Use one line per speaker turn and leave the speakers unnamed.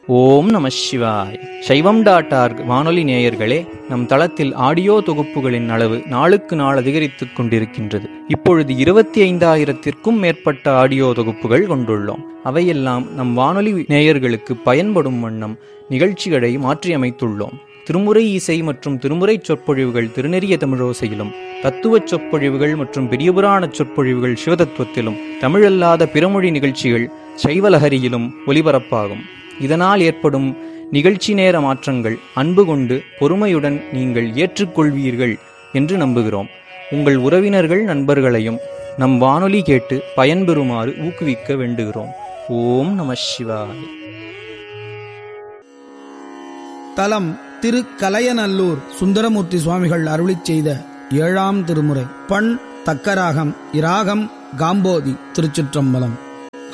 ஓம் நம சிவாய். சைவம்.org வானொலி நேயர்களே, நம் தளத்தில் ஆடியோ தொகுப்புகளின் அளவு நாளுக்கு நாள் அதிகரித்துக் கொண்டிருக்கின்றது. இப்பொழுது 25,000த்திற்கும் மேற்பட்ட ஆடியோ தொகுப்புகள் கொண்டுள்ளோம். அவையெல்லாம் நம் வானொலி நேயர்களுக்கு பயன்படும் வண்ணம் நிகழ்ச்சிகளை மாற்றியமைத்துள்ளோம். திருமுறை இசை மற்றும் திருமுறை சொற்பொழிவுகள் திருநெறிய தமிழோசையிலும், தத்துவச் சொற்பொழிவுகள் மற்றும் பெரியபுராண சொற்பொழிவுகள் சிவதத்துவத்திலும், தமிழல்லாத பிறமொழி நிகழ்ச்சிகள் சைவலஹரியிலும் ஒலிபரப்பாகும். இதனால் ஏற்படும் நிகழ்ச்சி நேர மாற்றங்கள் அன்பு கொண்டு பொறுமையுடன் நீங்கள் ஏற்றுக்கொள்வீர்கள் என்று நம்புகிறோம். உங்கள் உறவினர்கள் நண்பர்களையும் நம் வானொலி கேட்டு பயன்பெறுமாறு ஊக்குவிக்க வேண்டுகிறோம். ஓம் நம சிவாய்.
தலம் திரு கலையநல்லூர் சுந்தரமூர்த்தி சுவாமிகள் அருளிச் செய்த 7ஆம் திருமுறை. பண் தக்கராகம், இராகம் காம்போதி. திருச்சிற்றம்பலம்.